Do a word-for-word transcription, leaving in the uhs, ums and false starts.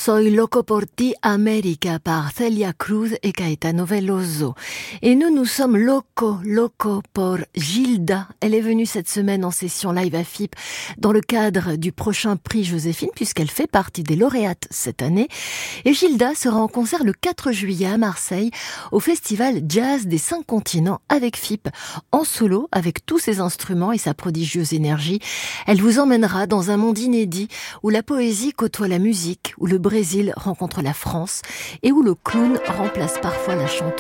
Soy loco por ti, América, par Celia Cruz et Caetano Veloso. Et nous, nous sommes loco, loco pour Gilda. Elle est venue cette semaine en session live à F I P dans le cadre du prochain prix Joséphine, puisqu'elle fait partie des lauréates cette année. Et Gilda sera en concert le quatre juillet à Marseille, au festival Jazz des Cinq Continents avec F I P. En solo, avec tous ses instruments et sa prodigieuse énergie, elle vous emmènera dans un monde inédit où la poésie côtoie la musique, où le Brésil rencontre la France et où le clown remplace parfois la chanteuse.